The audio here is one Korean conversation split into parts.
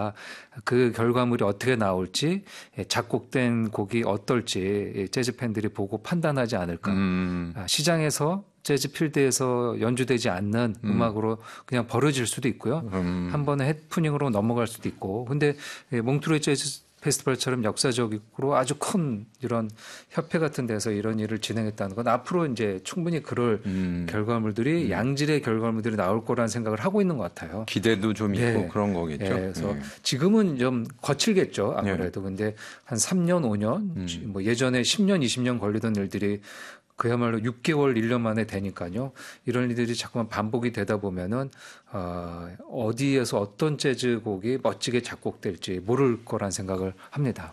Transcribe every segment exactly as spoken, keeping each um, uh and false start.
보니까 그 결과물이 어떻게 나올지 작곡된 곡이 어떨지 재즈 팬들이 보고 판단하지 않을까. 음. 시장에서 재즈 필드에서 연주되지 않는 음. 음악으로 그냥 버려질 수도 있고요. 음. 한 번에 해프닝으로 넘어갈 수도 있고. 근데 몽트로이 재즈 페스티벌처럼 역사적으로 아주 큰 이런 협회 같은 데서 이런 일을 진행했다는 건 앞으로 이제 충분히 그럴 음. 결과물들이 음. 양질의 결과물들이 나올 거라는 생각을 하고 있는 것 같아요. 기대도 좀 있고 네. 그런 거겠죠. 네. 그래서 네. 지금은 좀 거칠겠죠. 아무래도. 네. 근데 한 삼 년, 오 년, 음. 뭐 예전에 십 년, 이십 년 걸리던 일들이 그야말로 육 개월, 일 년 만에 되니까요. 이런 일들이 자꾸만 반복이 되다 보면은 어, 어디에서 어떤 재즈 곡이 멋지게 작곡될지 모를 거란 생각을 합니다.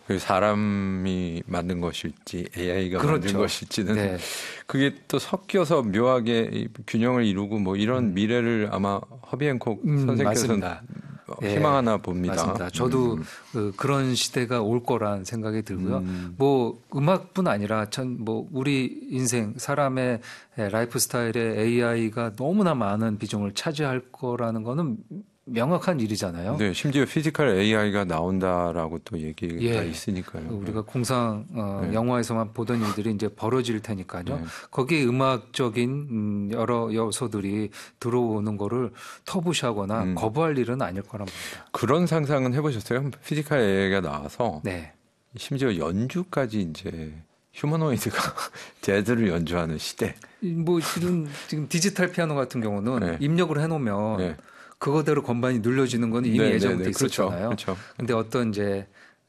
사람이 만든 것일지 에이아이가 그렇죠. 만든 것일지는 네. 그게 또 섞여서 묘하게 균형을 이루고 뭐 이런 음. 미래를 아마 허비 앤콕 음, 선생께서는 맞습니다. 희망하나 봅니다. 맞습니다. 저도 음. 그, 그런 시대가 올 거란 생각이 들고요. 음. 뭐 음악뿐 아니라 전 뭐 우리 인생 사람의 라이프 스타일에 에이아이가 너무나 많은 비중을 차지할 거라는 거는 명확한 일이잖아요. 네, 심지어 피지컬 에이아이가 나온다라고 또 얘기가 예, 있으니까요. 우리가 공상 어, 네. 영화에서만 보던 일들이 이제 벌어질 테니까요. 네. 거기에 음악적인 음, 여러 요소들이 들어오는 거를 터부시하거나 음. 거부할 일은 아닐 거란 봅니다. 그런 상상은 해보셨어요? 피지컬 에이아이가 나와서 네. 심지어 연주까지 이제 휴머노이드가 재즈를 연주하는 시대. 뭐 지금 지금 디지털 피아노 같은 경우는 네. 입력을 해놓으면. 네. 그거대로 건반이 눌려지는 건 이미 네네네. 예전부터 있었잖아요. 그렇죠. 그렇죠. 근데 어떤 이제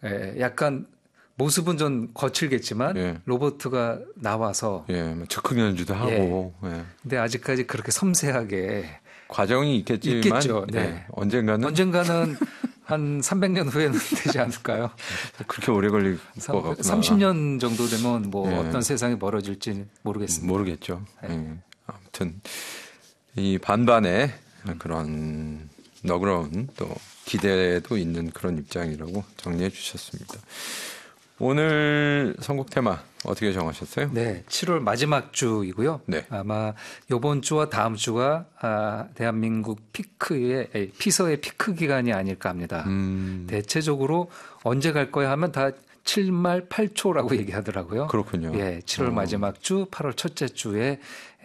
약간 모습은 좀 거칠겠지만 예. 로봇가 나와서 예, 즉흥 연주도 하고. 예. 예. 근데 아직까지 그렇게 섬세하게 과정이 있겠지만 있겠죠. 네. 네. 언젠가는 언젠가는 한 삼백 년 후에는 되지 않을까요? 그렇게 오래 걸릴 것 같구나. 삼십 년 정도 되면 뭐 예. 어떤 세상이 벌어질지 모르겠습니다. 모르겠죠. 예. 예. 아무튼 이 반반의 그런 너그러운 또 기대도 있는 그런 입장이라고 정리해 주셨습니다. 오늘 선곡 테마 어떻게 정하셨어요? 네, 칠월 마지막 주이고요. 네. 아마 이번 주와 다음 주가 아, 대한민국 피크의 에이, 피서의 피크 기간이 아닐까 합니다. 음. 대체적으로 언제 갈 거야 하면 다 칠 말 팔 초라고 얘기하더라고요. 그렇군요. 예, 칠월 어. 마지막 주, 팔월 첫째 주에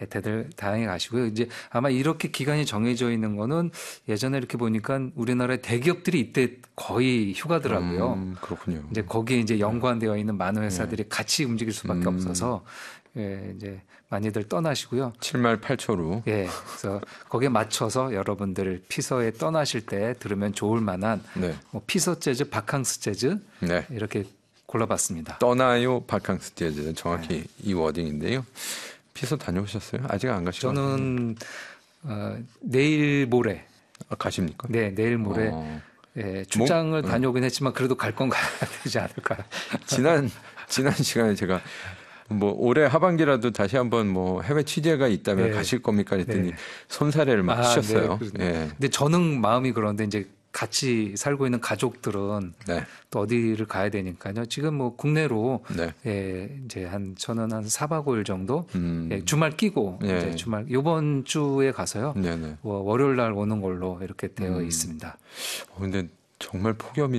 다들 다행히 가시고요. 이제 아마 이렇게 기간이 정해져 있는 거는 예전에 이렇게 보니까 우리나라의 대기업들이 이때 거의 휴가더라고요. 음, 그렇군요. 이제 거기에 이제 연관되어 있는 많은 회사들이 네. 같이 움직일 수밖에 음. 없어서 예, 이제 많이들 떠나시고요. 칠 말 팔 초로. 예, 그래서 거기에 맞춰서 여러분들 피서에 떠나실 때 들으면 좋을 만한 네. 뭐 피서 재즈, 바캉스 재즈 네. 이렇게 골라봤습니다. 떠나요 바캉스 재즈 정확히 네. 이 워딩인데요. 피서 다녀오셨어요? 아직 안 가시고? 저는 어, 내일 모레 아, 가십니까? 네, 내일 모레 어. 예, 출장을 뭐, 다녀오긴 했지만 그래도 갈 건 가야 되지 않을까요? 지난 지난 시간에 제가 뭐 올해 하반기라도 다시 한번 뭐 해외 취재가 있다면 네. 가실 겁니까? 그랬더니 네. 손사래를 막 아, 하셨어요. 네. 네. 근데 저는 마음이 그런데 이제 같이 살고 있는 가족들은 네. 또 어디를 가야 되니까요. 지금 뭐 국내로 네. 예, 이제 한 저는 한 사 박 오 일 정도 음. 예, 주말 끼고 네. 이제 주말 이번 주에 가서요. 네네. 월요일 날 오는 걸로 이렇게 되어 음. 있습니다. 그런데 정말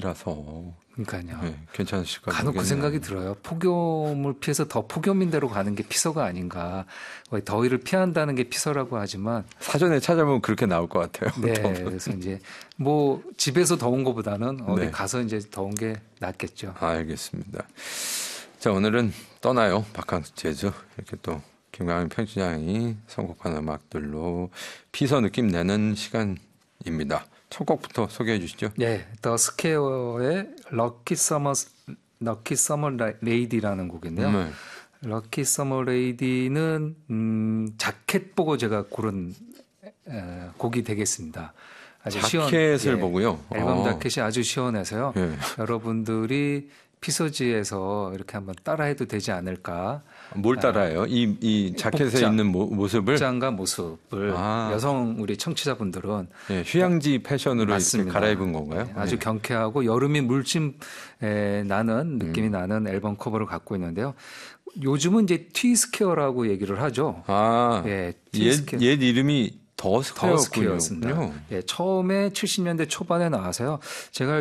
폭염이라서 그러니까요. 네, 괜찮으실까요? 간혹 그 생각이 들어요. 폭염을 피해서 더 폭염인 데로 가는 게 피서가 아닌가. 더위를 피한다는 게 피서라고 하지만 사전에 찾아보면 그렇게 나올 것 같아요. 네, 그래서 이제 뭐 집에서 더운 것보다는 어디 네. 가서 이제 더운 게 낫겠죠. 아, 알겠습니다. 자, 오늘은 떠나요 바캉스 재즈 이렇게 또 김광현 편집장이 선곡한 음악들로 피서 느낌 내는 시간입니다. 첫 곡부터 소개해 주시죠. 네, 더 스퀘어의 럭키 서머 럭키 서머 레이디라는 곡인데요. 네. 럭키 서머 레이디는 음, 자켓 보고 제가 고른 에, 곡이 되겠습니다. 아주 자켓을 시원, 예, 보고요. 앨범 어. 자켓이 아주 시원해서요. 예. 여러분들이 피서지에서 이렇게 한번 따라해도 되지 않을까. 뭘 따라해요? 이, 이 자켓에 복장, 있는 모, 모습을? 복장과 모습을 아. 여성 우리 청취자분들은 네, 휴양지 패션으로 이렇게 갈아입은 건가요? 네, 아주 네. 경쾌하고 여름이 물씬 에, 나는 느낌이 음. 나는 앨범 커버를 갖고 있는데요. 요즘은 이제 T스퀘어라고 얘기를 하죠. 아, 예, 옛, 옛 이름이 더 스퀘어였군요. 예, 처음에 칠십 년대 초반에 나와서요. 제가